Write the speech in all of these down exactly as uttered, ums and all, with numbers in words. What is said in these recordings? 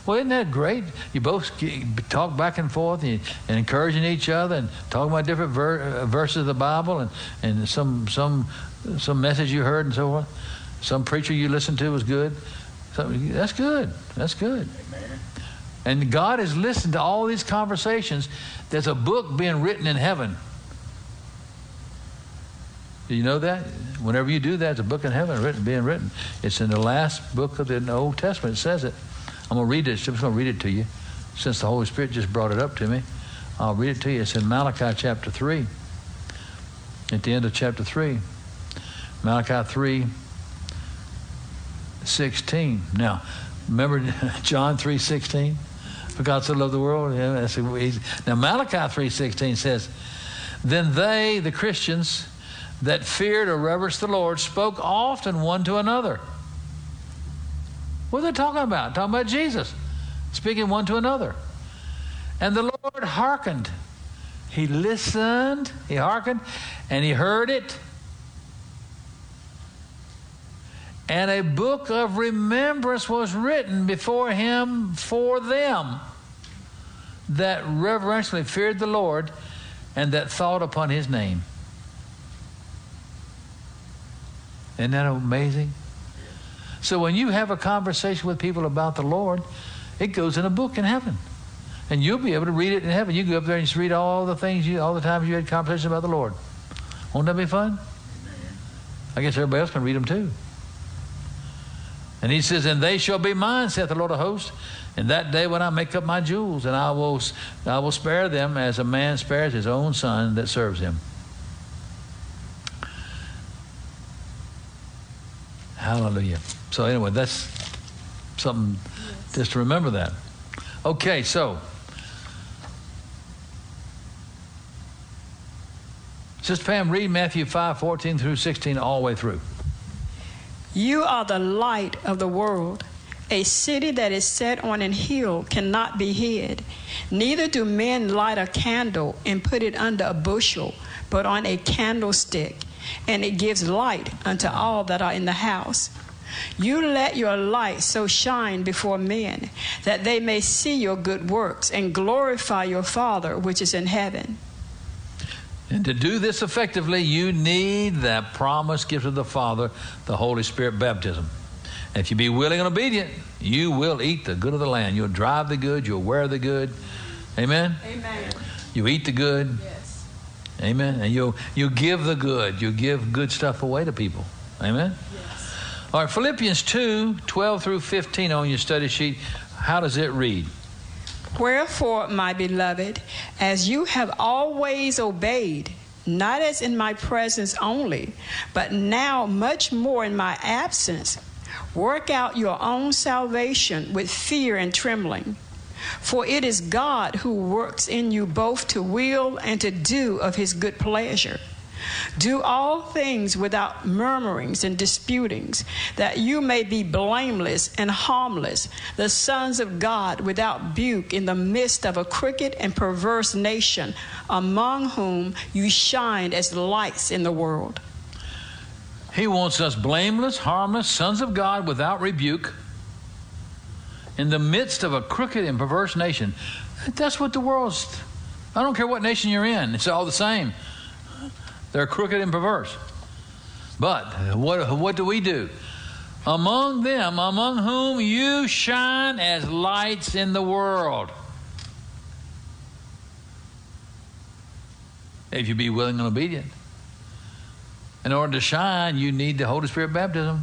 Well, isn't that great? You both talk back and forth and, and encouraging each other and talking about different ver- verses of the Bible and, and some some some message you heard and so forth. Some preacher you listened to was good. So, that's good. That's good. Amen. And God has listened to all these conversations. There's a book being written in heaven. Do you know that? Whenever you do that, there's a book in heaven written, being written. It's in the last book of the Old Testament. It says it. I'm going to read it. I'm just going to read it to you. Since the Holy Spirit just brought it up to me, I'll read it to you. It's in Malachi chapter three. At the end of chapter three. Malachi three sixteen. Now, remember John three sixteen? For God so loved the world. Yeah, that's now, Malachi three sixteen says, then they, the Christians, that feared or reverenced the Lord, spoke often one to another. What are they talking about? Talking about Jesus, speaking one to another. And the Lord hearkened. He listened, he hearkened, and he heard it. And a book of remembrance was written before him for them that reverentially feared the Lord and that thought upon his name. Isn't that amazing? So when you have a conversation with people about the Lord, it goes in a book in heaven. And you'll be able to read it in heaven. You can go up there and just read all the things, you, all the times you had conversations about the Lord. Won't that be fun? I guess everybody else can read them too. And he says, and they shall be mine, saith the Lord of hosts, in that day when I make up my jewels, and I will, I will spare them as a man spares his own son that serves him. Hallelujah. So anyway, that's something yes. just to remember that. Okay, so Sister Pam, read Matthew five, fourteen through sixteen all the way through. You are the light of the world. A city that is set on an hill cannot be hid. Neither do men light a candle and put it under a bushel, but on a candlestick, and it gives light unto all that are in the house. You let your light so shine before men, that they may see your good works and glorify your Father which is in heaven. And to do this effectively, you need that promised gift of the Father, the Holy Spirit baptism. And if you be willing and obedient, you will eat the good of the land. You'll drive the good. You'll wear the good. Amen? Amen. You eat the good. Yes. Amen. And you'll, you'll give the good. You'll give good stuff away to people. Amen? Yes. All right, Philippians two, twelve through fifteen on your study sheet. How does it read? Wherefore, my beloved, as you have always obeyed, not as in my presence only, but now much more in my absence, work out your own salvation with fear and trembling. For it is God who works in you both to will and to do of his good pleasure. Do all things without murmurings and disputings, that you may be blameless and harmless, the sons of God without rebuke in the midst of a crooked and perverse nation, among whom you shine as lights in the world. He wants us blameless, harmless, sons of God without rebuke in the midst of a crooked and perverse nation. That's what the world's, I don't care what nation you're in, it's all the same. They're crooked and perverse. But what, what do we do? Among them, among whom you shine as lights in the world. If you be willing and obedient. In order to shine, you need the Holy Spirit baptism.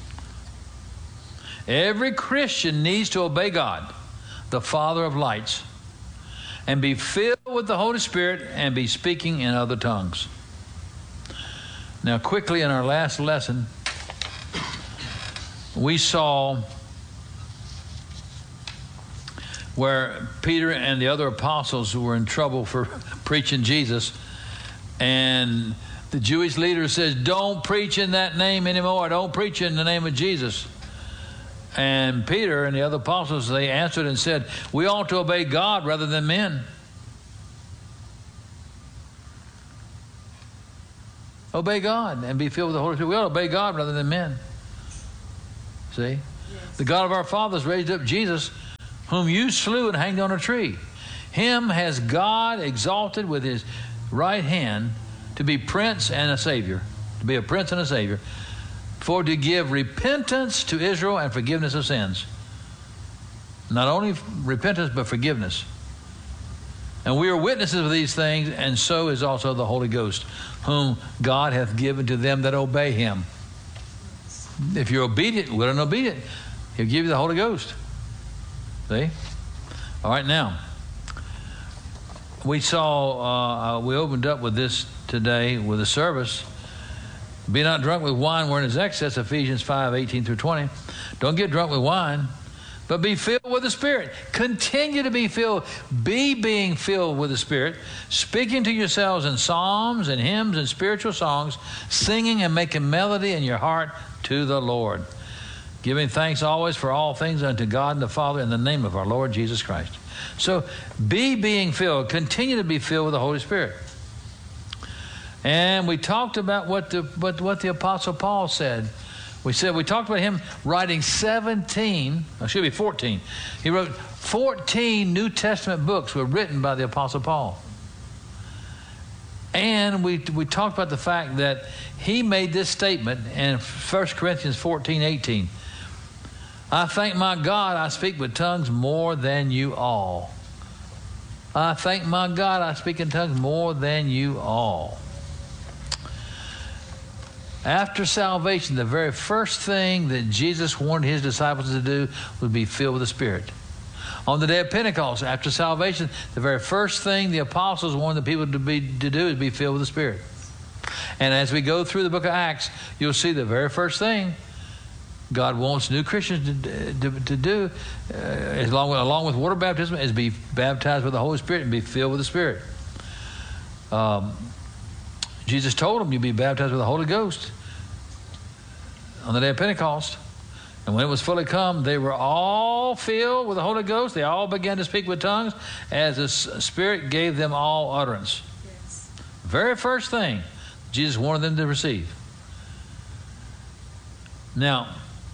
Every Christian needs to obey God, the Father of lights, and be filled with the Holy Spirit and be speaking in other tongues. Now, quickly, in our last lesson, we saw where Peter and the other apostles were in trouble for preaching Jesus, and the Jewish leader says, don't preach in that name anymore. Don't preach in the name of Jesus. And Peter and the other apostles, they answered and said, we ought to obey God rather than men. Obey God and be filled with the Holy Spirit. We ought to obey God rather than men. See? Yes. The God of our fathers raised up Jesus whom you slew and hanged on a tree. Him has God exalted with his right hand to be prince and a savior, to be a prince and a savior, for to give repentance to Israel and forgiveness of sins. Not only repentance, but forgiveness. And we are witnesses of these things, and so is also the Holy Ghost, whom God hath given to them that obey him. If you're obedient, willing and obedient, he'll give you the Holy Ghost. See? All right, now, we saw, uh, we opened up with this today with the service. Be not drunk with wine wherein is excess, Ephesians five, eighteen through twenty. Don't get drunk with wine, but be filled with the Spirit. Continue to be filled. Be being filled with the Spirit, speaking to yourselves in psalms and hymns and spiritual songs, singing and making melody in your heart to the Lord, giving thanks always for all things unto God and the Father in the name of our Lord Jesus Christ. So be being filled. Continue to be filled with the Holy Spirit. And we talked about what the, what, what the Apostle Paul said. We said we talked about him writing seventeen, or should be fourteen. He wrote fourteen New Testament books were written by the Apostle Paul. And we we talked about the fact that he made this statement in First Corinthians fourteen, eighteen. I thank my God I speak with tongues more than you all. I thank my God I speak in tongues more than you all. After salvation, the very first thing that Jesus wanted his disciples to do was be filled with the Spirit. On the day of Pentecost, after salvation, the very first thing the apostles wanted the people to be to do is be filled with the Spirit. And as we go through the book of Acts, you'll see the very first thing God wants new Christians to, to, to do, uh, along, with, along with water baptism, is be baptized with the Holy Spirit and be filled with the Spirit. Um, Jesus told them you'll be baptized with the Holy Ghost on the day of Pentecost. And when it was fully come, they were all filled with the Holy Ghost. They all began to speak with tongues as the Spirit gave them all utterance. Yes. Very first thing Jesus wanted them to receive. Now,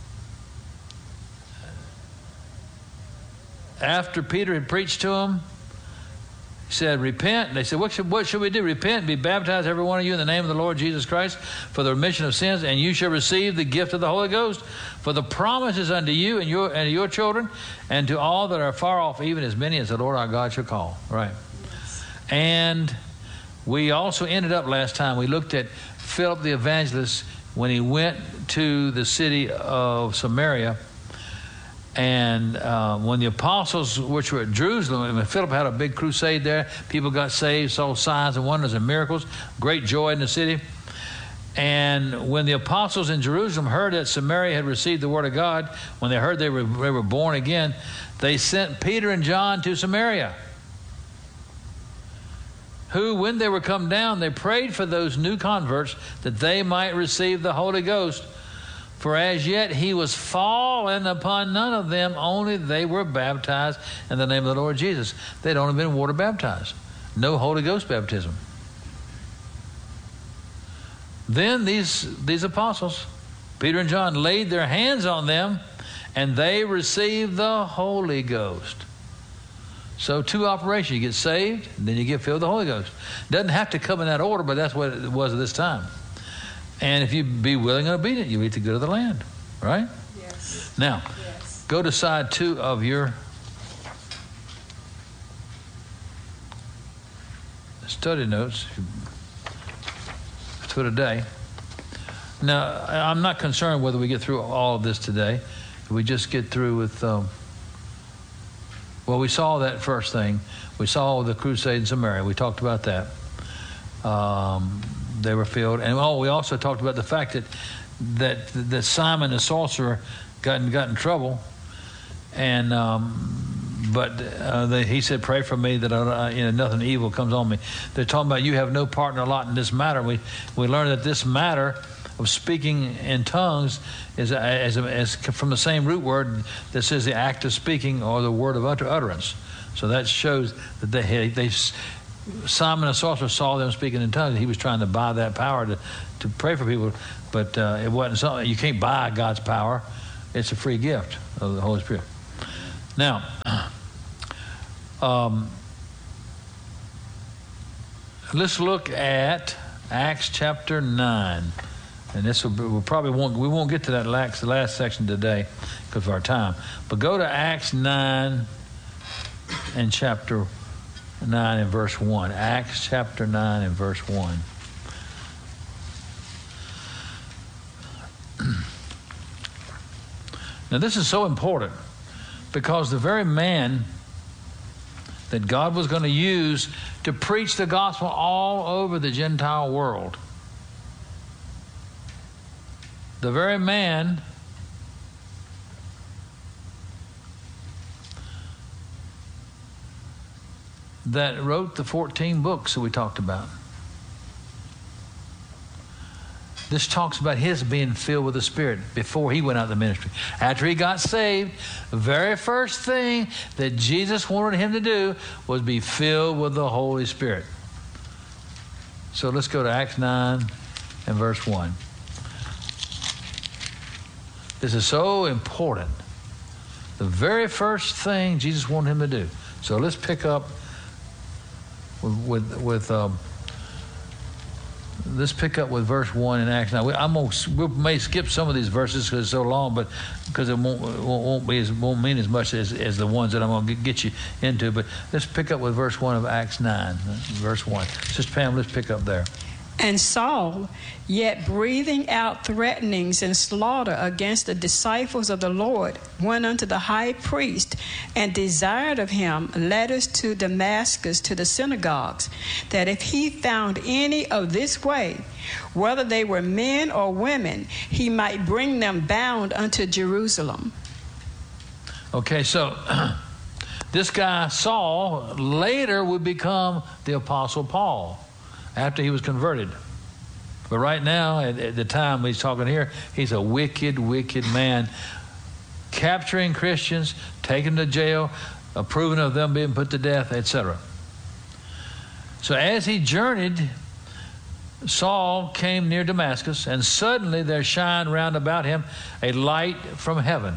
after Peter had preached to them, he said, repent. They said, what should, what should we do? Repent and be baptized, every one of you, in the name of the Lord Jesus Christ, for the remission of sins, and you shall receive the gift of the Holy Ghost. For the promise is unto you and your, and your children, and to all that are far off, even as many as the Lord our God shall call. Right. Yes. And we also ended up last time, we looked at Philip the evangelist when he went to the city of Samaria. And uh, when the apostles, which were at Jerusalem, and Philip had a big crusade there, people got saved, saw signs and wonders and miracles, great joy in the city. And when the apostles in Jerusalem heard that Samaria had received the word of God, when they heard they were, they were born again, they sent Peter and John to Samaria, who, when they were come down, they prayed for those new converts that they might receive the Holy Ghost. For as yet he was fallen upon none of them, only they were baptized in the name of the Lord Jesus. They'd only been water baptized. No Holy Ghost baptism. Then these, these apostles, Peter and John, laid their hands on them, and they received the Holy Ghost. So two operations. You get saved, and then you get filled with the Holy Ghost. Doesn't have to come in that order, but that's what it was at this time. And if you be willing and obedient, you eat the good of the land, right? Yes. Now, yes. Go to side two of your study notes for today. Now, I'm not concerned whether we get through all of this today. If we just get through with, um, well, we saw that first thing. We saw the crusade in Samaria. We talked about that. Um, They were filled, and oh, we also talked about the fact that that that Simon the sorcerer got in, got in trouble, and um, but uh, they, he said, "Pray for me that I, you know nothing evil comes on me." They're talking about you have no part nor lot in this matter. We we learned that this matter of speaking in tongues is as, as from the same root word that says the act of speaking or the word of utter, utterance. So that shows that they they. Simon the sorcerer saw them speaking in tongues. He was trying to buy that power to, to pray for people, but uh, it wasn't something you can't buy God's power. It's a free gift of the Holy Spirit. Now, Um, let's look at Acts chapter nine. And this will be, we'll probably won't, we won't get to that last, the last section today because of our time. But go to Acts nine and chapter nine and verse one. Acts chapter nine and verse one. Now this is so important because the very man that God was going to use to preach the gospel all over the Gentile world, the very man that wrote the fourteen books that we talked about. This talks about his being filled with the Spirit before he went out the ministry. After he got saved, the very first thing that Jesus wanted him to do was be filled with the Holy Spirit. So let's go to Acts nine and verse one. This is so important. The very first thing Jesus wanted him to do. So let's pick up with with, with um, let's pick up with verse one in Acts. Now we, I'm gonna, we may skip some of these verses because it's so long, but because it won't it won't be as won't mean as much as, as the ones that I'm going to get you into. But let's pick up with verse one of Acts nine. Verse one. Sister Pam, let's pick up there. And Saul, yet breathing out threatenings and slaughter against the disciples of the Lord, went unto the high priest and desired of him letters to Damascus to the synagogues, that if he found any of this way, whether they were men or women, he might bring them bound unto Jerusalem. Okay, so this guy Saul later would become the Apostle Paul after he was converted. But right now, at, at the time he's talking here, he's a wicked, wicked man, capturing Christians, taking them to jail, approving of them being put to death, et cetera. So as he journeyed, Saul came near Damascus, and suddenly there shined round about him a light from heaven.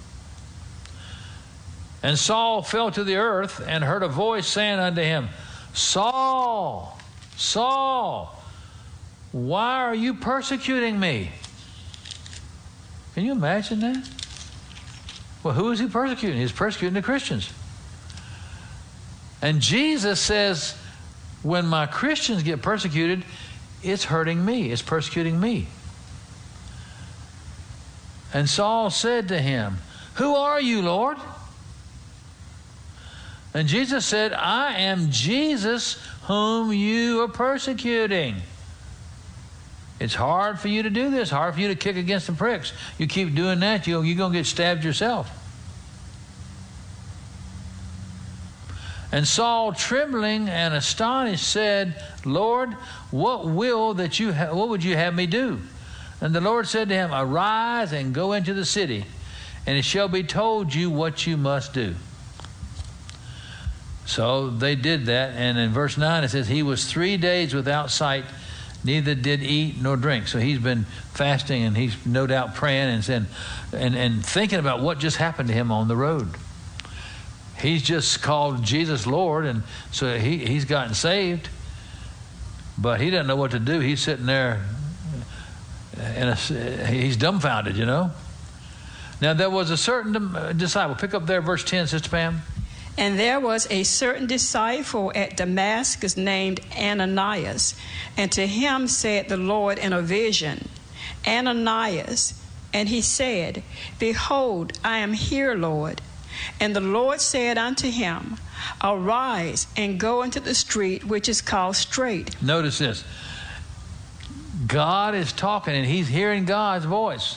And Saul fell to the earth and heard a voice saying unto him, Saul, Saul, why are you persecuting me? Can you imagine that? Well, who is he persecuting? He's persecuting the Christians. And Jesus says, when my Christians get persecuted, it's hurting me. It's persecuting me. And Saul said to him, who are you, Lord? And Jesus said, I am Jesus whom you are persecuting. It's hard for you to do this, hard for you to kick against the pricks. You keep doing that, you're, you're going to get stabbed yourself. And Saul, trembling and astonished, said, Lord, what will that you ha- what would you have me do? And the Lord said to him, arise and go into the city, and it shall be told you what you must do. So they did that, and in verse nine it says, he was three days without sight, neither did eat nor drink. So he's been fasting, and he's no doubt praying and saying, and, and thinking about what just happened to him on the road. He's just called Jesus Lord, and so he, he's gotten saved, but he doesn't know what to do. He's sitting there, and he's dumbfounded, you know. Now there was a certain disciple. Pick up there, verse ten, Sister Pam. And there was a certain disciple at Damascus named Ananias. And to him said the Lord in a vision, Ananias. And he said, behold, I am here, Lord. And the Lord said unto him, arise and go into the street which is called Straight. Notice this. God is talking, and he's hearing God's voice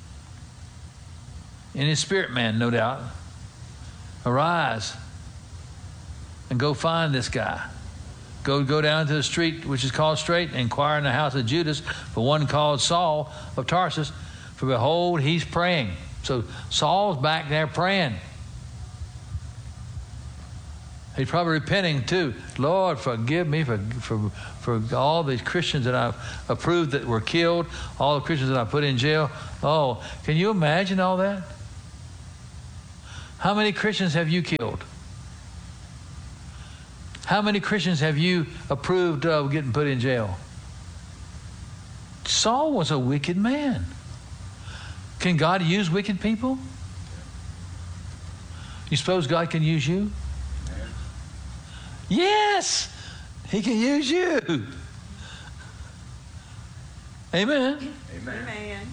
in his spirit man, no doubt. Arise and go find this guy. Go go down to the street which is called Straight, and inquire in the house of Judas for one called Saul of Tarsus. For behold, he's praying. So Saul's back there praying. He's probably repenting too. Lord, forgive me for, for, for all these Christians that I've approved that were killed, all the Christians that I put in jail. Oh, can you imagine all that? How many Christians have you killed? How many Christians have you approved of getting put in jail? Saul was a wicked man. Can God use wicked people? You suppose God can use you? Yes, he can use you. Amen. Amen. Amen.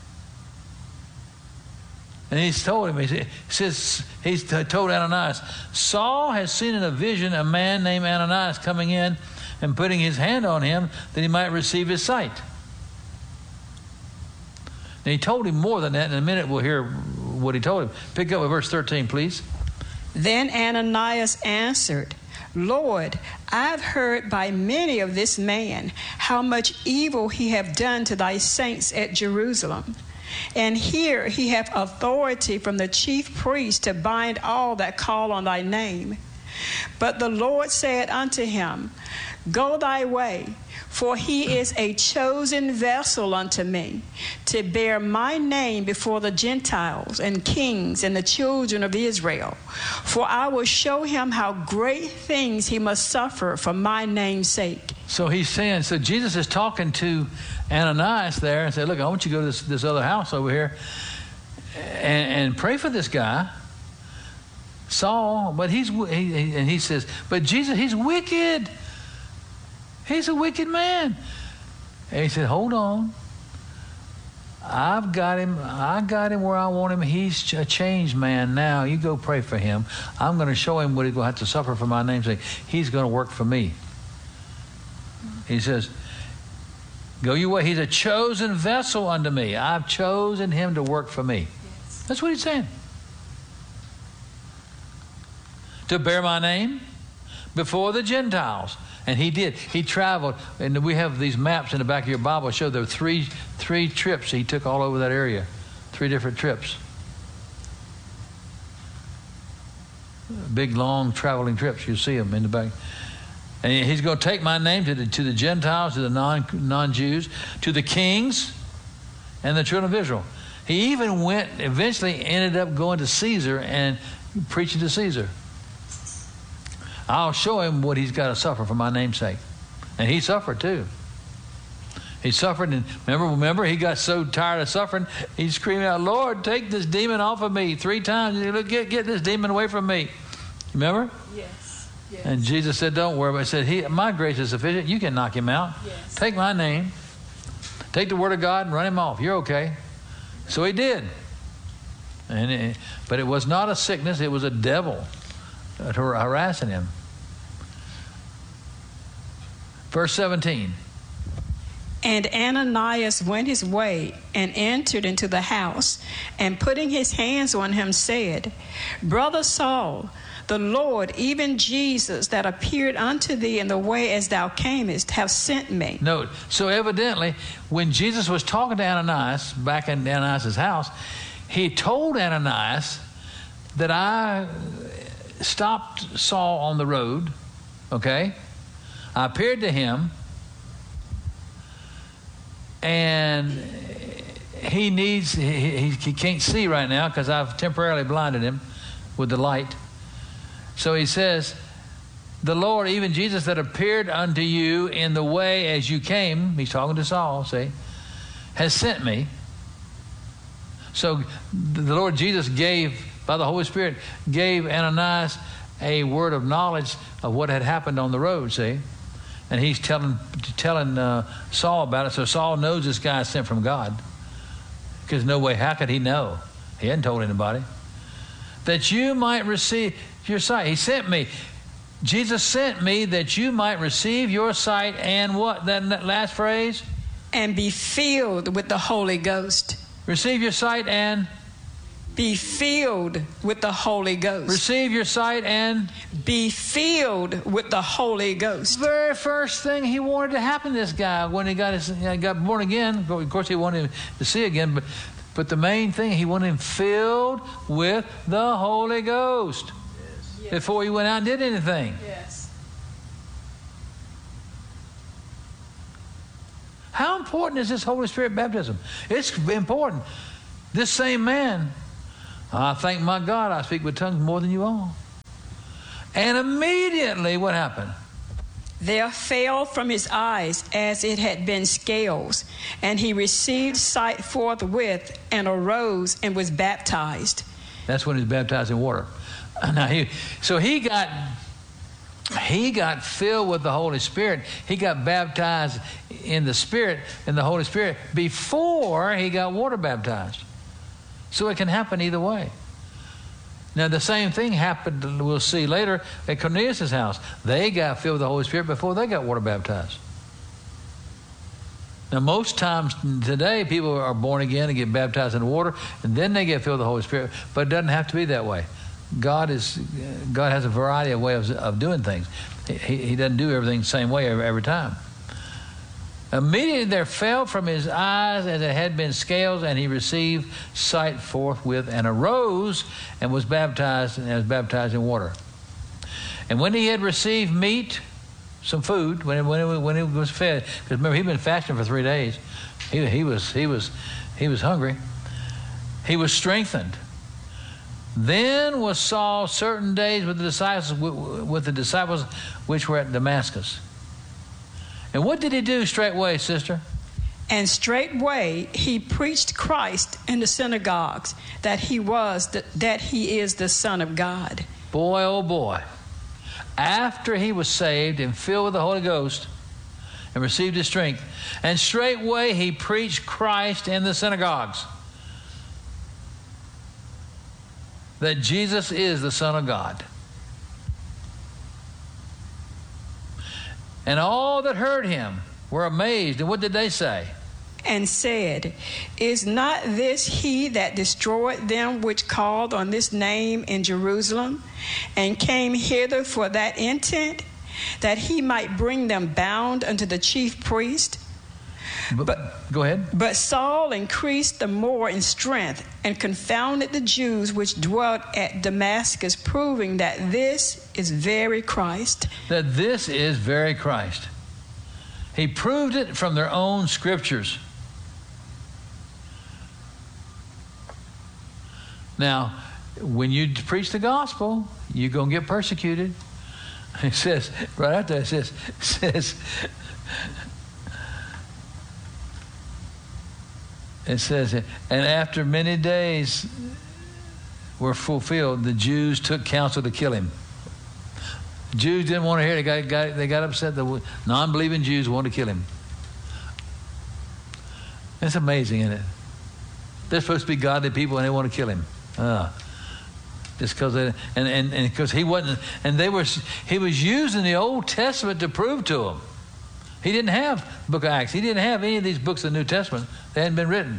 And he's told him, he says, he's told Ananias, Saul has seen in a vision a man named Ananias coming in and putting his hand on him that he might receive his sight. And he told him more than that. In a minute we'll hear what he told him. Pick up with verse thirteen, please. Then Ananias answered, Lord, I've heard by many of this man how much evil he hath done to thy saints at Jerusalem. And here he hath authority from the chief priest to bind all that call on thy name. But the Lord said unto him, Go thy way, for he is a chosen vessel unto me, to bear my name before the Gentiles and kings and the children of Israel. For I will show him how great things he must suffer for my name's sake. So he's saying, so Jesus is talking to Ananias there and said, look, I want you to go to this, this other house over here and, and pray for this guy, Saul. But he's, he, and he says, but Jesus, he's wicked. He's a wicked man. And he said, hold on. I've got him. I got him where I want him. He's a changed man now. You go pray for him. I'm going to show him what he's going to have to suffer for my name's sake. He's going to work for me. He says, go your way. He's a chosen vessel unto me. I've chosen him to work for me. Yes. That's what he's saying. To bear my name before the Gentiles. And he did. He traveled. And we have these maps in the back of your Bible that show there were three, three trips he took all over that area. Three different trips. Big, long traveling trips. You see them in the back. And he's going to take my name to the, to the Gentiles, to the non, non-Jews, to the kings and the children of Israel. He even went, eventually ended up going to Caesar and preaching to Caesar. I'll show him what he's got to suffer for my name's sake. And he suffered too. He suffered, and remember, remember, he got so tired of suffering, he screamed out, Lord, take this demon off of me. Three times, look, get, get this demon away from me. Remember? Yes. Yes. And Jesus said, don't worry about it. He said, he, my grace is sufficient. You can knock him out. Yes. Take my name. Take the word of God and run him off. You're okay. So he did. And it, but it was not a sickness. It was a devil harassing him. Verse seventeen. And Ananias went his way and entered into the house, and putting his hands on him said, Brother Saul, the Lord, even Jesus, that appeared unto thee in the way as thou camest, have sent me. Note, so evidently, when Jesus was talking to Ananias back in Ananias' house, he told Ananias that I stopped Saul on the road, okay? I appeared to him, and he needs, he, he can't see right now because I've temporarily blinded him with the light. So he says, the Lord, even Jesus that appeared unto you in the way as you came, he's talking to Saul, see, has sent me. So the Lord Jesus gave, by the Holy Spirit, gave Ananias a word of knowledge of what had happened on the road, see. And he's telling telling uh, Saul about it. So Saul knows this guy is sent from God. Because no way, how could he know? He hadn't told anybody. That you might receive your sight. He sent me. Jesus sent me that you might receive your sight and what? That, that last phrase? And be filled with the Holy Ghost. Receive your sight and? Be filled with the Holy Ghost. Receive your sight and? Be filled with the Holy Ghost. Very first thing he wanted to happen to this guy when he got his, uh, got born again. Of course, he wanted him to see again, but but the main thing, he wanted him filled with the Holy Ghost yes. before he went out and did anything. Yes. How important is this Holy Spirit baptism? It's important. This same man, I thank my God I speak with tongues more than you all. And immediately, what happened? There fell from his eyes as it had been scales, and he received sight forthwith, and arose and was baptized. That's when he was baptized in water. Now he, so he got he got filled with the Holy Spirit. He got baptized in the Spirit, in the Holy Spirit, before he got water baptized. So it can happen either way. Now the same thing happened, we'll see later, at Cornelius' house. They got filled with the Holy Spirit before they got water baptized. Now most times today, people are born again and get baptized in the water, and then they get filled with the Holy Spirit. But it doesn't have to be that way. God is God has a variety of ways of, of doing things. He, he doesn't do everything the same way every, every time. Immediately there fell from his eyes as it had been scales, and he received sight forthwith, and arose and was baptized, and was baptized in water. And when he had received meat, some food, when when it, when he was fed, because remember he'd been fasting for three days, he he was he was he was hungry. He was strengthened. Then was Saul certain days with the disciples with the disciples which were at Damascus. And what did he do straightway, sister? And straightway he preached Christ in the synagogues, that he was the, that he is the Son of God. Boy, oh boy. After he was saved and filled with the Holy Ghost and received his strength, and straightway he preached Christ in the synagogues, that Jesus is the Son of God. And all that heard him were amazed. And what did they say? And said, Is not this he that destroyed them which called on this name in Jerusalem, and came hither for that intent, that he might bring them bound unto the chief priest? But, but go ahead. But Saul increased the more in strength, and confounded the Jews which dwelt at Damascus, proving that this is very Christ. That this is very Christ. He proved it from their own scriptures. Now, when you preach the gospel, you're going to get persecuted. It says, right after it says, it says, it says, and after many days were fulfilled, the Jews took counsel to kill him. Jews didn't want to hear it. They got, got, they got upset. The non-believing Jews wanted to kill him. It's amazing, isn't it? They're supposed to be godly people, and they want to kill him. Uh, just because they, and and and because he wasn't, and they were, he was using the Old Testament to prove to them. He didn't have the book of Acts. He didn't have any of these books of the New Testament. They hadn't been written.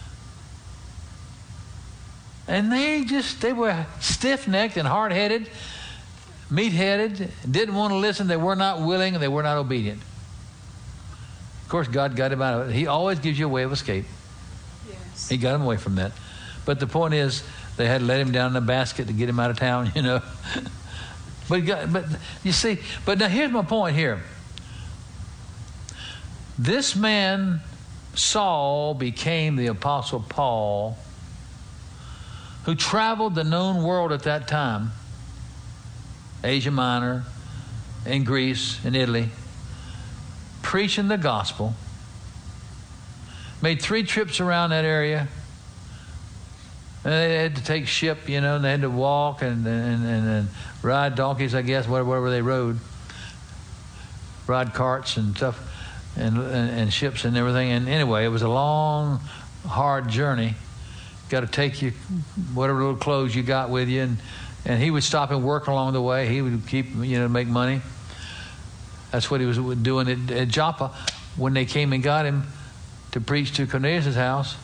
And they just, they were stiff-necked and hard-headed, meat-headed, didn't want to listen. They were not willing, and they were not obedient. Of course, God got him out of it. He always gives you a way of escape. Yes. He got him away from that. But the point is, they had to let him down in a basket to get him out of town, you know. But, God, but you see, but now here's my point here. This man, Saul, became the Apostle Paul, who traveled the known world at that time, Asia Minor, in Greece, in Italy, preaching the gospel, made three trips around that area. And they had to take ship, you know, and they had to walk and and, and, and ride donkeys, I guess, whatever, whatever they rode, ride carts and stuff, and, and and ships and everything. And anyway, it was a long, hard journey. Got to take you whatever little clothes you got with you, and and he would stop and work along the way. He would keep, you know, make money. That's what he was doing at, at Joppa when they came and got him to preach to Cornelius' house.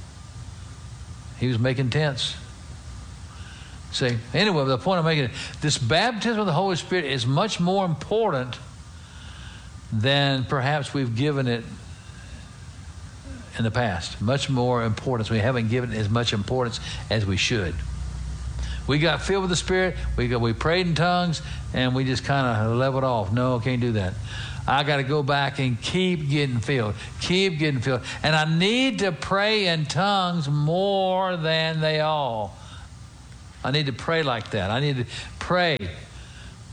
He was making tents. See, anyway, the point I'm making, this baptism of the Holy Spirit is much more important than perhaps we've given it in the past. Much more importance. We haven't given it as much importance as we should. We got filled with the Spirit, we got, we prayed in tongues, and we just kind of leveled off. No, can't do that. I got to go back and keep getting filled, keep getting filled. And I need to pray in tongues more than they all. I need to pray like that. I need to pray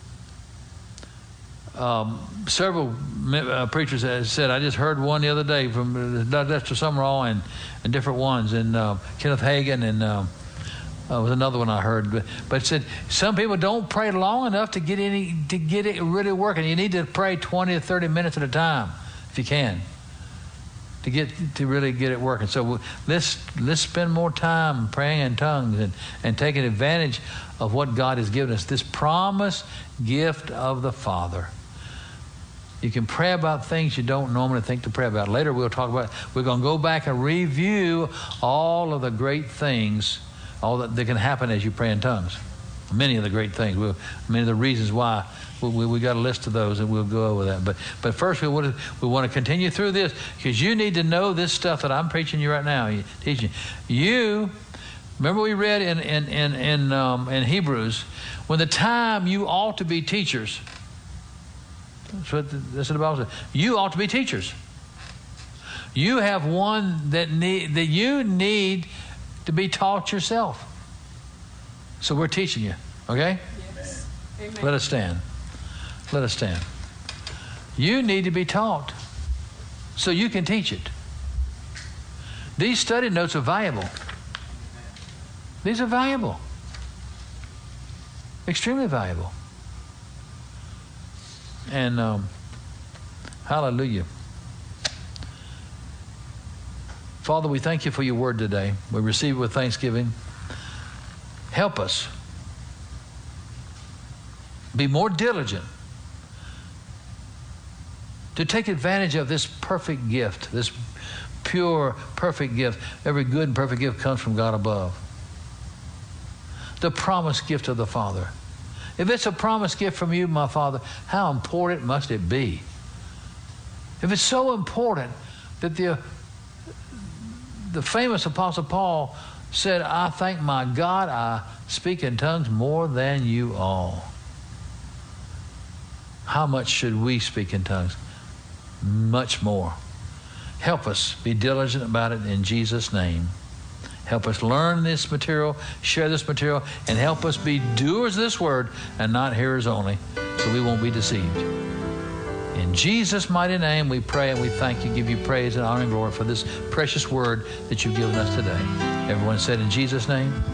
um, several uh, preachers have said, I just heard one the other day from uh, Doctor Summerall and, and different ones, and uh, Kenneth Hagin, and uh, uh, was another one I heard. But, but it said some people don't pray long enough to get any to get it really working. You need to pray twenty to thirty minutes at a time, if you can, to get to really get it working. So let's let's spend more time praying in tongues and, and taking advantage of what God has given us, this promised gift of the Father. You can pray about things you don't normally think to pray about. Later we'll talk about, we're going to go back and review all of the great things, all that, that can happen as you pray in tongues. Many of the great things, we'll, many of the reasons why. We, we, we got a list of those, and we'll go over that. But but first we want to we want to continue through this, because you need to know this stuff that I'm preaching you right now, teaching you. Remember we read in in in in, um, in Hebrews, when the time you ought to be teachers. That's what the, that's what the Bible says. You ought to be teachers. You have one that need that you need to be taught yourself. So we're teaching you, okay? Yes. Amen. Let us stand. Let us stand. You need to be taught so you can teach it. These study notes are valuable. These are valuable. Extremely valuable. And um, hallelujah. Father, we thank you for your word today. We receive it with thanksgiving. Help us be more diligent to take advantage of this perfect gift, this pure, perfect gift. Every good and perfect gift comes from God above. The promised gift of the Father. If it's a promised gift from you, my Father, how important must it be? If it's so important that the, the famous Apostle Paul said, I thank my God I speak in tongues more than you all. How much should we speak in tongues? Much more. Help us be diligent about it in Jesus' name. Help us learn this material, share this material, and help us be doers of this word and not hearers only, so we won't be deceived. In Jesus' mighty name we pray and we thank you, give you praise and honor and glory for this precious word that you've given us today. Everyone said in Jesus' name.